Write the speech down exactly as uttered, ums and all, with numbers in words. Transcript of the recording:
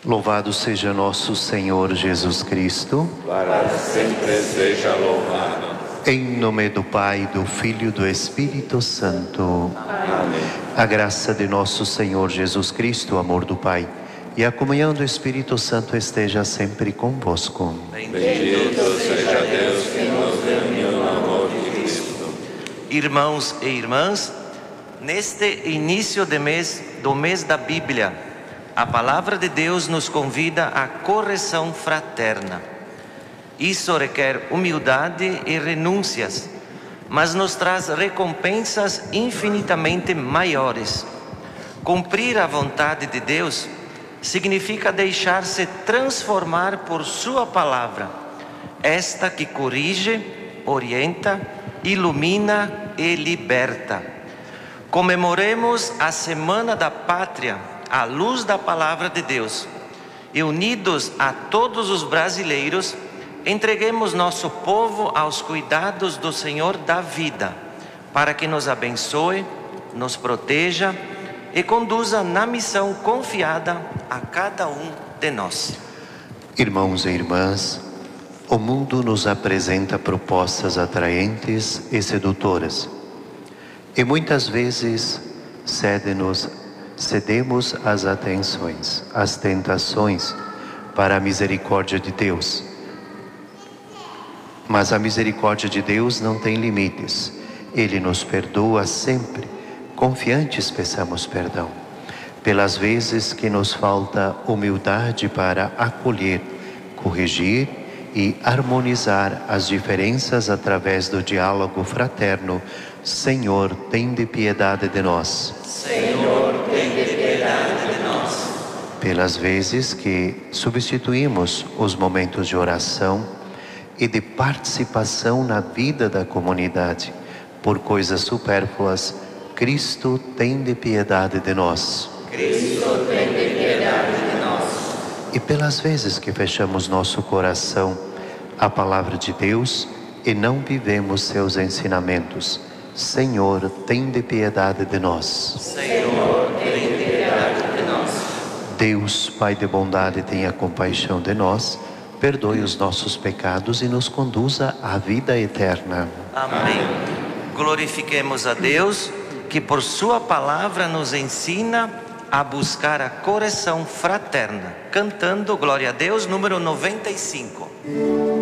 Louvado seja nosso Senhor Jesus Cristo. Para sempre seja louvado. Em nome do Pai, do Filho e do Espírito Santo. Amém. A graça de nosso Senhor Jesus Cristo, o amor do Pai e a comunhão do Espírito Santo esteja sempre convosco. Bendito seja Deus que nos reuniu no amor de Cristo. Irmãos e irmãs, neste início de mês, do mês da Bíblia, a palavra de Deus nos convida à correção fraterna. Isso requer humildade e renúncias, mas nos traz recompensas infinitamente maiores. Cumprir a vontade de Deus significa deixar-se transformar por sua palavra, esta que corrige, orienta, ilumina e liberta. Comemoremos a Semana da Pátria à luz da palavra de Deus e, unidos a todos os brasileiros, entreguemos nosso povo aos cuidados do Senhor da vida, para que nos abençoe, nos proteja e conduza na missão confiada a cada um de nós. Irmãos e irmãs, o mundo nos apresenta propostas atraentes e sedutoras. E muitas vezes cede-nos, cedemos às atenções, às tentações, para a misericórdia de Deus. Mas a misericórdia de Deus não tem limites. Ele nos perdoa sempre. Confiantes peçamos perdão pelas vezes que nos falta humildade para acolher, corrigir e harmonizar as diferenças através do diálogo fraterno. Senhor, tende piedade de nós. Senhor, tende piedade de nós. Pelas vezes que substituímos os momentos de oração e de participação na vida da comunidade por coisas supérfluas, Cristo tende piedade de nós. Cristo, tende piedade de nós. E pelas vezes que fechamos nosso coração à palavra de Deus e não vivemos seus ensinamentos, Senhor, tende piedade de nós. Senhor, tende piedade de nós. Deus, Pai de bondade, tenha compaixão de nós, perdoe os nossos pecados e nos conduza à vida eterna. Amém. Glorifiquemos a Deus, que por sua palavra nos ensina a buscar a correção fraterna. Cantando Glória a Deus, número noventa e cinco.